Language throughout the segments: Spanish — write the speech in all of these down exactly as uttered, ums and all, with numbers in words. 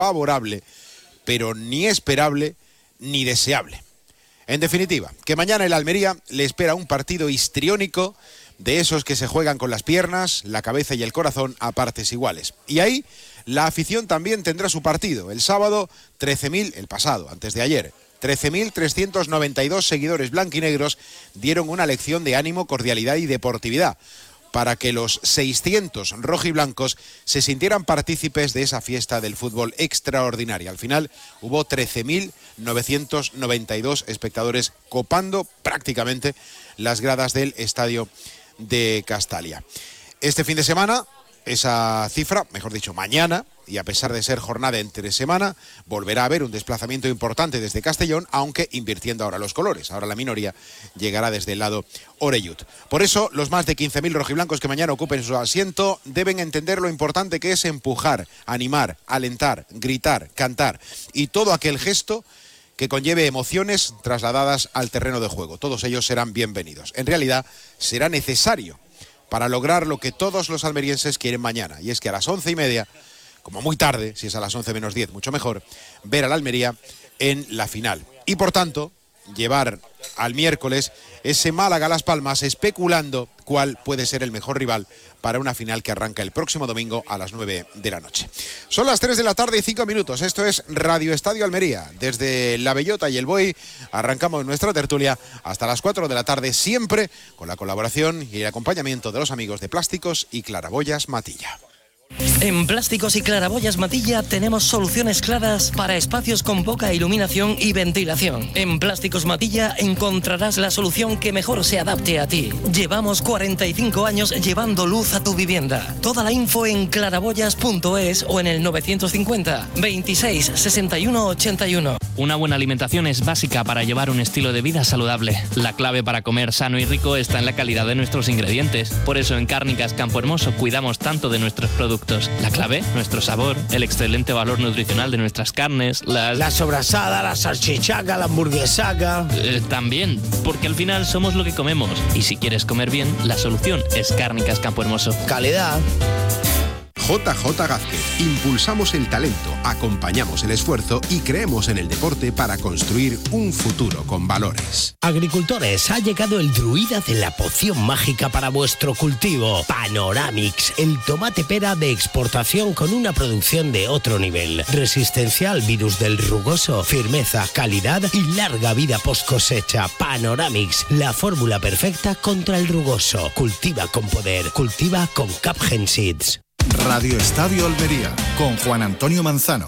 favorable, pero ni esperable ni deseable. En definitiva, que mañana el Almería le espera un partido histriónico de esos que se juegan con las piernas, la cabeza y el corazón a partes iguales. Y ahí la afición también tendrá su partido. El sábado, trece mil, el pasado, antes de ayer, trece mil trescientos noventa y dos seguidores blanquinegros dieron una lección de ánimo, cordialidad y deportividad para que los seiscientos rojiblancos se sintieran partícipes de esa fiesta del fútbol extraordinaria. Al final hubo trece mil novecientos noventa y dos espectadores copando prácticamente las gradas del estadio de Castalia. Este fin de semana, esa cifra, mejor dicho, mañana, y a pesar de ser jornada entre semana, volverá a haber un desplazamiento importante desde Castellón, aunque invirtiendo ahora los colores. Ahora la minoría llegará desde el lado Oreyud. Por eso, los más de quince mil rojiblancos que mañana ocupen su asiento deben entender lo importante que es empujar, animar, alentar, gritar, cantar y todo aquel gesto que conlleve emociones trasladadas al terreno de juego. Todos ellos serán bienvenidos. En realidad, será necesario para lograr lo que todos los almerienses quieren mañana, y es que a las once y media, como muy tarde, si es a las once menos diez, mucho mejor, ver al Almería en la final. Y por tanto, llevar al miércoles ese Málaga-Las Palmas especulando cuál puede ser el mejor rival para una final que arranca el próximo domingo a las nueve de la noche. Son las tres de la tarde y cinco minutos. Esto es Radio Estadio Almería. Desde La Bellota y El Buey arrancamos nuestra tertulia hasta las cuatro de la tarde, siempre con la colaboración y el acompañamiento de los amigos de Plásticos y Claraboyas Matilla. En Plásticos y Claraboyas Matilla tenemos soluciones claras para espacios con poca iluminación y ventilación. En Plásticos Matilla encontrarás la solución que mejor se adapte a ti. Llevamos cuarenta y cinco años llevando luz a tu vivienda. Toda la info en claraboyas punto es o en el novecientos cincuenta, veintiséis, sesenta y uno, ochenta y uno. Una buena alimentación es básica para llevar un estilo de vida saludable. La clave para comer sano y rico está en la calidad de nuestros ingredientes. Por eso en Cárnicas Campo Hermoso cuidamos tanto de nuestros productos. La clave, nuestro sabor, el excelente valor nutricional de nuestras carnes, las... La sobrasada, la salchichaca, la hamburguesaca... Eh, también, porque al final somos lo que comemos. Y si quieres comer bien, la solución es Cárnicas Campo Hermoso. Calidad. J J Gázquez. Impulsamos el talento, acompañamos el esfuerzo y creemos en el deporte para construir un futuro con valores. Agricultores, ha llegado el druida de la poción mágica para vuestro cultivo. Panoramix, el tomate pera de exportación con una producción de otro nivel. Resistencia al virus del rugoso, firmeza, calidad y larga vida post cosecha. Panoramix, la fórmula perfecta contra el rugoso. Cultiva con poder, cultiva con Capgen Seeds. Radio Estadio Almería, con Juan Antonio Manzano.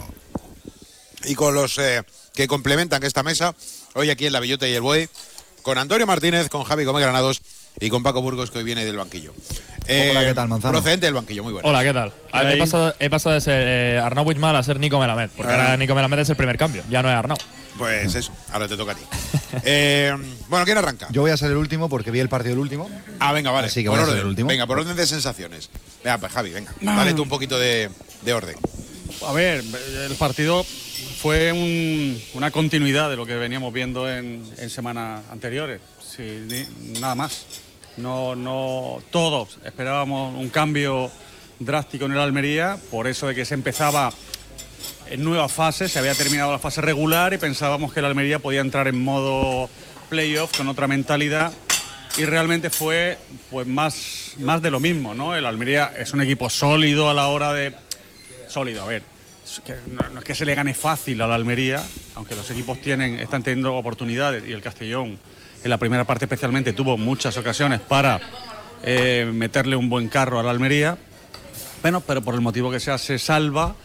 Y con los eh, que complementan esta mesa, hoy aquí en La Bellota y El Buey, con Antonio Martínez, con Javi Gómez Granados y con Paco Burgos, que hoy viene del banquillo. Eh, Hola, ¿qué tal, Manzano? Procedente del banquillo, muy bueno. Hola, ¿qué tal? A ver, he, pasado, he pasado de ser eh, Arnau Puigmal a ser Nico Melamed, porque ah. ahora Nico Melamed es el primer cambio, ya no es Arnau. Pues eso, ahora te toca a ti. eh, bueno, ¿quién arranca? Yo voy a ser el último porque vi el partido el último. Ah, venga, vale. Así que por voy a orden, ser el último. Venga, por orden de sensaciones. Venga, pues Javi, venga. Dale tú un poquito de, de orden. A ver, el partido fue un, una continuidad de lo que veníamos viendo en, en semanas anteriores. Sí, ni, nada más. No, no, todos esperábamos un cambio drástico en el Almería, por eso de que se empezaba en nueva fase, se había terminado la fase regular y pensábamos que el Almería podía entrar en modo playoff con otra mentalidad, y realmente fue pues más, más de lo mismo, ¿no? El Almería es un equipo sólido a la hora de... Sólido, a ver, es que no, no es que se le gane fácil al Almería, aunque los equipos tienen, están teniendo oportunidades, y el Castellón en la primera parte especialmente tuvo muchas ocasiones para eh, meterle un buen carro al Almería, bueno, pero por el motivo que sea se salva.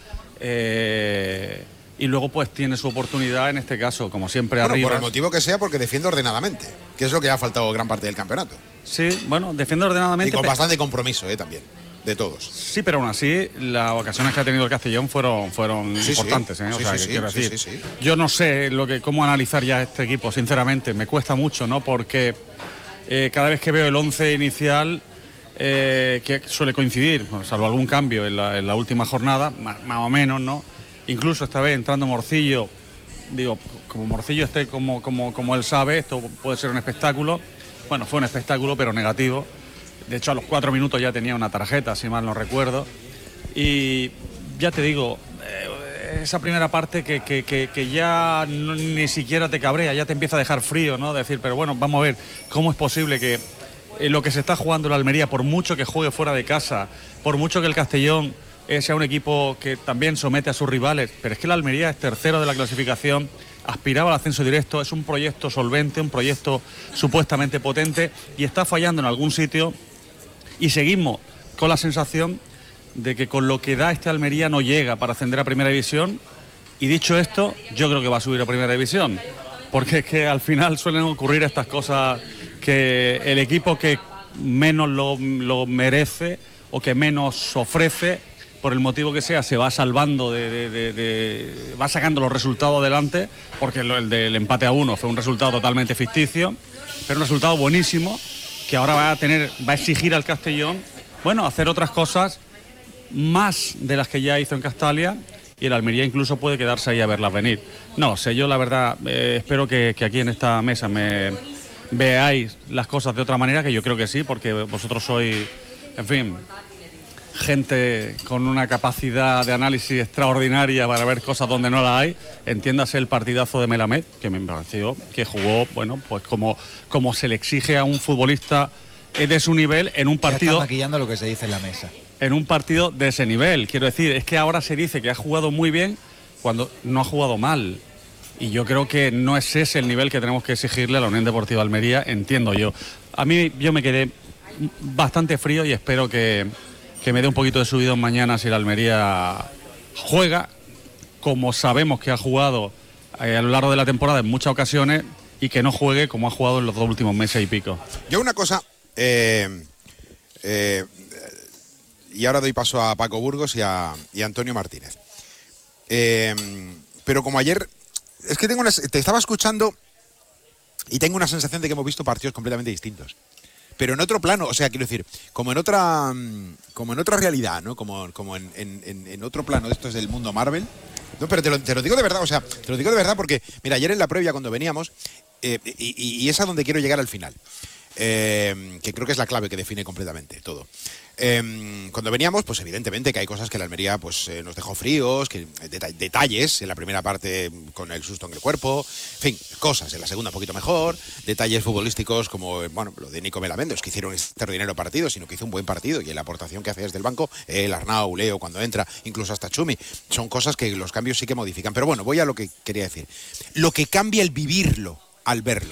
Eh, y luego pues tiene su oportunidad en este caso, como siempre, bueno, arriba. Por el motivo que sea, porque defiende ordenadamente, que es lo que ha faltado gran parte del campeonato. Sí, bueno, defiende ordenadamente. Y con bastante compromiso, eh, también, de todos. Sí, pero aún así, las ocasiones que ha tenido el Castellón fueron, fueron sí, importantes, sí. ¿eh? O sí, sea, sí, que sí, quiero sí, decir, sí, sí. yo no sé lo que, cómo analizar ya este equipo, sinceramente, me cuesta mucho, ¿no? Porque eh, cada vez que veo el once inicial, eh, que suele coincidir, bueno, salvo algún cambio en la, en la última jornada, más, más o menos, ¿no? Incluso esta vez entrando Morcillo, digo, como Morcillo esté como, como, como él sabe, esto puede ser un espectáculo. Bueno, fue un espectáculo, pero negativo. De hecho, a los cuatro minutos ya tenía una tarjeta, si mal no recuerdo. Y ya te digo, eh, esa primera parte que, que, que, que ya no, ni siquiera te cabrea, ya te empieza a dejar frío, ¿no? Decir, pero bueno, vamos a ver cómo es posible que eh, lo que se está jugando en la Almería, por mucho que juegue fuera de casa, por mucho que el Castellón eh, sea un equipo que también somete a sus rivales, pero es que la Almería es tercero de la clasificación, aspiraba al ascenso directo, es un proyecto solvente, un proyecto supuestamente potente y está fallando en algún sitio y seguimos con la sensación de que con lo que da este Almería no llega para ascender a Primera División. Y dicho esto, yo creo que va a subir a Primera División, porque es que al final suelen ocurrir estas cosas, que el equipo que menos lo, lo merece o que menos ofrece, por el motivo que sea, se va salvando, de, de, de, de va sacando los resultados adelante, porque el del empate a uno fue un resultado totalmente ficticio, pero un resultado buenísimo, que ahora va a tener, va a exigir al Castellón, bueno, hacer otras cosas más de las que ya hizo en Castalia, y el Almería incluso puede quedarse ahí a verlas venir. No sé, yo la verdad eh, espero que, que aquí en esta mesa me veáis las cosas de otra manera, que yo creo que sí, porque vosotros sois, en fin, gente con una capacidad de análisis extraordinaria para ver cosas donde no las hay. Entiéndase el partidazo de Melamed, que me pareció que jugó, bueno, pues como, como se le exige a un futbolista de su nivel en un partido. Ya está maquillando lo que se dice en la mesa. En un partido de ese nivel. Quiero decir, es que ahora se dice que ha jugado muy bien cuando no ha jugado mal. Y yo creo que no es ese el nivel que tenemos que exigirle a la Unión Deportiva Almería, entiendo yo. A mí yo me quedé bastante frío y espero que, que me dé un poquito de subidón mañana si la Almería juega como sabemos que ha jugado eh, a lo largo de la temporada en muchas ocasiones, y que no juegue como ha jugado en los dos últimos meses y pico. Yo una cosa... Eh, eh, y ahora doy paso a Paco Burgos y a, y a Antonio Martínez. Eh, pero como ayer, es que tengo una, te estaba escuchando y tengo una sensación de que hemos visto partidos completamente distintos. Pero en otro plano, o sea, quiero decir, como en otra, como en otra realidad, ¿no? Como, como en, en, en otro plano de esto es del mundo Marvel. No, pero te lo, te lo digo de verdad, o sea, te lo digo de verdad porque, mira, ayer en la previa cuando veníamos, eh, y, y es a donde quiero llegar al final. Eh, que creo que es la clave que define completamente todo. Eh, cuando veníamos, pues evidentemente que hay cosas que la Almería pues eh, nos dejó fríos, que deta- detalles en la primera parte con el susto en el cuerpo, en fin, cosas en la segunda un poquito mejor, detalles futbolísticos como bueno, lo de Nico Melamendos, que hicieron un extraordinario partido, sino que hizo un buen partido, y en la aportación que hace desde el banco, el Arnau, Leo cuando entra, incluso hasta Chumi, son cosas que los cambios sí que modifican. Pero bueno, voy a lo que quería decir. Lo que cambia el vivirlo al verlo.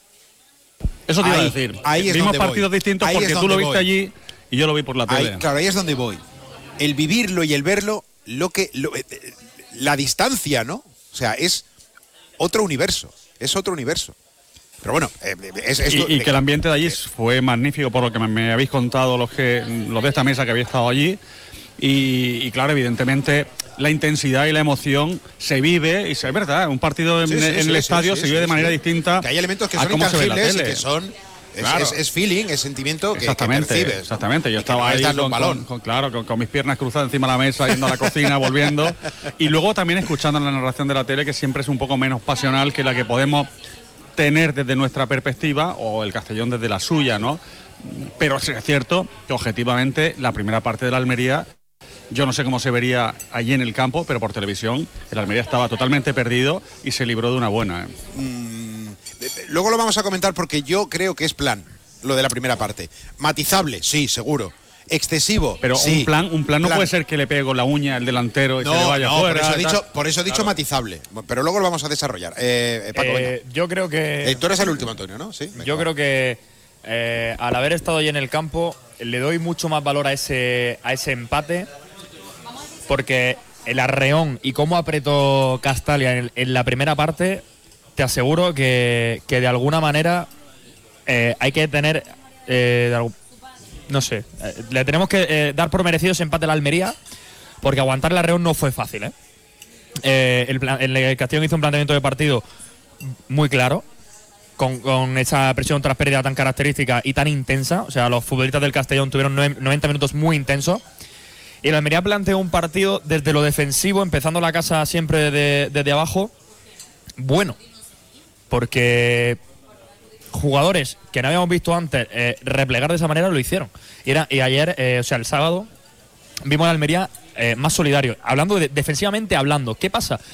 Eso te iba ahí, a decir. Ahí es Vimos donde partidos voy. distintos Ahí porque es tú lo donde viste voy. allí y yo lo vi por la tele. Ahí, claro, ahí es donde voy. El vivirlo y el verlo, lo que lo, eh, la distancia, ¿no? O sea, es otro universo. Es otro universo. Pero bueno, eh, es, es y, y que el ambiente de allí fue magnífico, por lo que me, me habéis contado los que los de esta mesa que había estado allí. Y, y claro, evidentemente la intensidad y la emoción se vive, y es verdad, un partido en, Sí, sí, en sí, el sí, estadio sí, se vive sí, de manera sí. distinta. Que hay elementos que a son cómo se ve en la intangibles y tele. que son... Es, Claro. es, es feeling, es sentimiento que, que Exactamente, percibes. exactamente. Yo Y que estaba no es ahí darle con, un balón. con- con- claro, con, con mis piernas cruzadas encima de la mesa, yendo a la cocina, volviendo. Y luego también escuchando la narración de la tele, que siempre es un poco menos pasional que la que podemos tener desde nuestra perspectiva, o el Castellón desde la suya, ¿no? Pero sí es cierto que objetivamente la primera parte de la Almería, yo no sé cómo se vería allí en el campo, pero por televisión el Almería estaba totalmente perdido y se libró de una buena. ¿eh? Mm, luego lo vamos a comentar porque yo creo que es plan, lo de la primera parte. Matizable, sí, seguro. Excesivo, Pero sí. un plan, un plan no Plan. puede ser que le pegue con la uña al delantero y No, se le vaya no, fuera. por eso he tal. dicho, por eso he dicho Claro. matizable. Pero luego lo vamos a desarrollar. Eh, eh, Paco, Eh, yo creo que. venga. Eh, tú eres el último, Antonio, ¿no? Sí. Venga, Yo va. creo que eh, al haber estado allí en el campo, le doy mucho más valor a ese, a ese empate, porque el arreón y cómo apretó Castalia en, en la primera parte, te aseguro que, que de alguna manera eh, hay que tener, eh, de algún- no sé, eh, le tenemos que eh, dar por merecido ese empate a la Almería, porque aguantar el arreón no fue fácil. ¿eh? Eh, el, plan- el Castellón hizo un planteamiento de partido muy claro, con, con esa presión tras pérdida tan característica y tan intensa. O sea, los futbolistas del Castellón tuvieron nueve- noventa minutos muy intensos. Y la Almería planteó un partido desde lo defensivo, empezando la casa siempre de- desde abajo. Bueno, porque jugadores que no habíamos visto antes eh, replegar de esa manera lo hicieron. Y, era, y ayer, eh, o sea, el sábado, vimos a la Almería eh, más solidario. Hablando de, defensivamente hablando, ¿qué pasa?